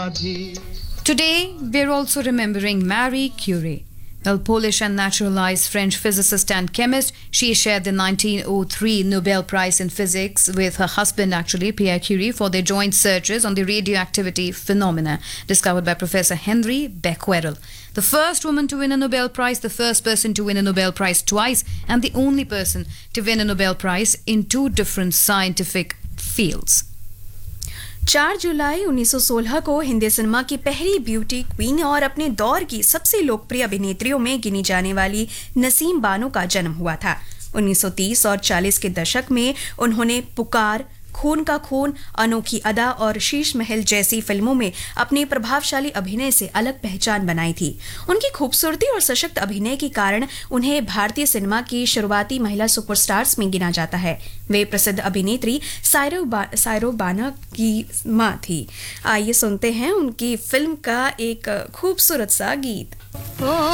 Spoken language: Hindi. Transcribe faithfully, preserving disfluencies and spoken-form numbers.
Today, we're also remembering Marie Curie. Well, Polish and naturalized French physicist and chemist, she shared the nineteen oh three Nobel Prize in Physics with her husband, actually, Pierre Curie, for their joint searches on the radioactivity phenomena discovered by Professor Henry Becquerel. The first woman to win a Nobel Prize, the first person to win a Nobel Prize twice, and the only person to win a Nobel Prize in two different scientific fields. चार जुलाई उन्नीस सौ सोलह को हिंदी सिनेमा की पहली ब्यूटी क्वीन और अपने दौर की सबसे लोकप्रिय अभिनेत्रियों में गिनी जाने वाली नसीम बानो का जन्म हुआ था। उन्नीस सौ तीस और चालीस के दशक में उन्होंने पुकार, खून का खून, अनोखी अदा और शीश महल जैसी फिल्मों में अपनी प्रभावशाली अभिनय से अलग पहचान बनाई थी। उनकी खूबसूरती और सशक्त अभिनय के कारण उन्हें भारतीय सिनेमा की शुरुआती महिला सुपरस्टार्स में गिना जाता है। वे प्रसिद्ध अभिनेत्री सायरो बा, सायरो बानो की मां थी। आइए सुनते हैं उनकी फिल्म का एक खूबसूरत सा गीत।